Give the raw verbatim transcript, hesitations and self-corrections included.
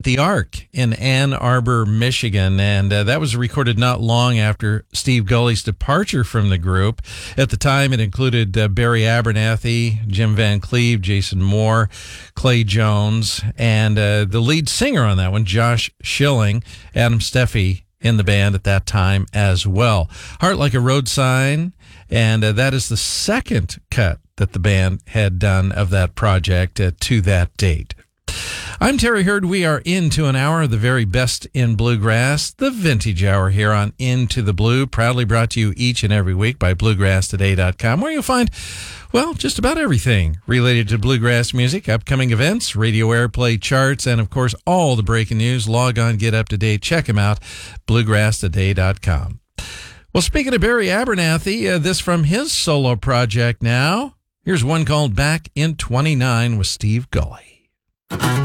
the Ark in Ann Arbor, Michigan, and uh, that was recorded not long after Steve Gulley's departure from the group. At the time, it included uh, Barry Abernathy, Jim Van Cleve, Jason Moore, Clay Jones, and uh, the lead singer on that one, Josh Schilling, Adam Steffi, in the band at that time as well. Heart Like a Road Sign, and uh, that is the second cut that the band had done of that project uh, to that date. I'm Terry Hurd. We are into an hour of the very best in bluegrass, the Vintage Hour here on Into the Blue, proudly brought to you each and every week by bluegrass today dot com, where you'll find, well, just about everything related to bluegrass music, upcoming events, radio airplay charts, and, of course, all the breaking news. Log on, get up to date, check them out, bluegrass today dot com. Well, speaking of Barry Abernathy, uh, this from his solo project now. Here's one called Back in twenty-nine with Steve Gulley.